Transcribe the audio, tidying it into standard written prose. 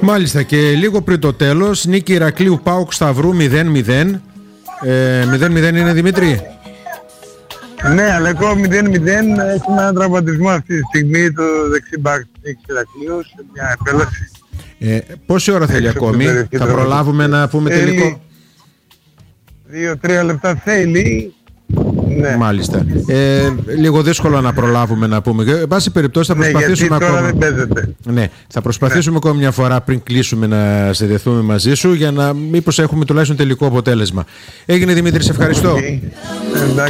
Μάλιστα, και λίγο πριν το τέλος, νίκη Ηρακλείου ΠΑΟΚ Σταυρού 0-0. 0-0 είναι, Δημήτρη? Ναι, αλλά εγώ 0-0 έχουμε έναν τραυματισμό αυτή τη στιγμή, το δεξιμπάκ της Ηρακλείου, σε μια επέλαση. Πόση ώρα θέλει ακόμη? Θα προλάβουμε να πούμε τελικό? 2-3 λεπτά θέλει. Ναι. Μάλιστα. Λίγο δύσκολο να προλάβουμε να πούμε. Εν πάση περιπτώσει θα προσπαθήσουμε γιατί τώρα ακόμα. δεν παίζεται. Ναι, θα προσπαθήσουμε ακόμη μια φορά πριν κλείσουμε να συνδεθούμε μαζί σου για να μήπως έχουμε τουλάχιστον τελικό αποτέλεσμα. Έγινε, Δημήτρη, σε ευχαριστώ. Okay.